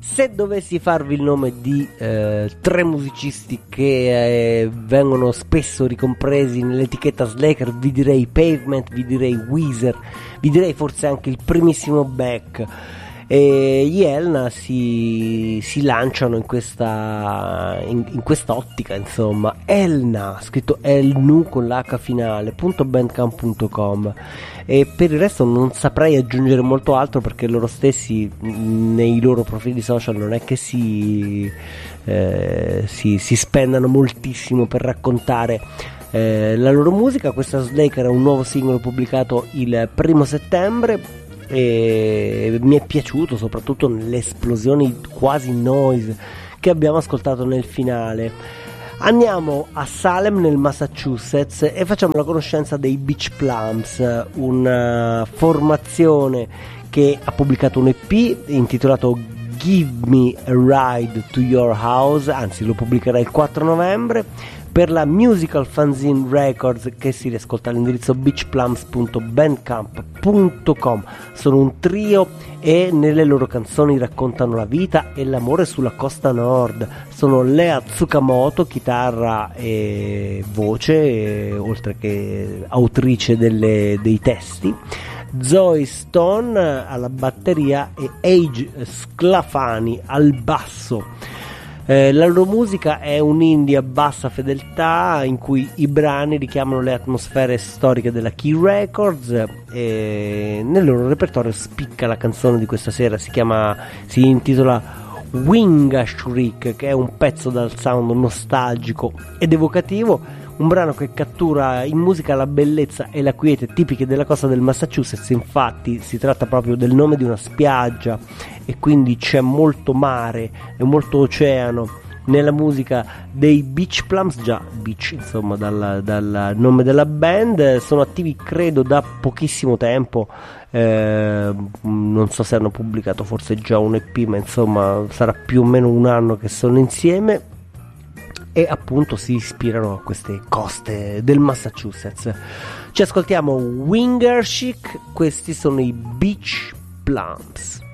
Se dovessi farvi il nome di tre musicisti che vengono spesso ricompresi nell'etichetta Slacker, vi direi Pavement, vi direi Weezer, vi direi forse anche il primissimo Beck. E gli Elna si lanciano in questa ottica, insomma. Elna, scritto Elnu con l'H finale, .bandcamp.com. E per il resto non saprei aggiungere molto altro, perché loro stessi nei loro profili social non è che si spendano moltissimo per raccontare la loro musica. Questa Slacker è un nuovo singolo pubblicato il 1° settembre e mi è piaciuto soprattutto nelle esplosioni quasi noise che abbiamo ascoltato nel finale. Andiamo a Salem nel Massachusetts e facciamo la conoscenza dei Beach Plums, una formazione che ha pubblicato un EP intitolato Give Me a Ride to Your House, anzi lo pubblicherà il 4 novembre per la Musical Fanzine Records, che si riascolta all'indirizzo beachplums.bandcamp.com. Sono un trio e nelle loro canzoni raccontano la vita e l'amore sulla costa nord. Sono Lea Tsukamoto, chitarra e voce, oltre che autrice dei testi, Zoe Stone alla batteria e Age Sclafani al basso. La loro musica è un indie a bassa fedeltà in cui i brani richiamano le atmosfere storiche della Key Records, e nel loro repertorio spicca la canzone di questa sera, si intitola Winga Shriek, che è un pezzo dal sound nostalgico ed evocativo, un brano che cattura in musica la bellezza e la quiete tipiche della costa del Massachusetts. Infatti si tratta proprio del nome di una spiaggia e quindi c'è molto mare e molto oceano nella musica dei Beach Plums, già Beach insomma dal nome della band. Sono attivi credo da pochissimo tempo, non so se hanno pubblicato forse già un EP, ma insomma sarà più o meno un anno che sono insieme e appunto si ispirano a queste coste del Massachusetts. Ci ascoltiamo Winger Chic, questi sono i Beach Plums.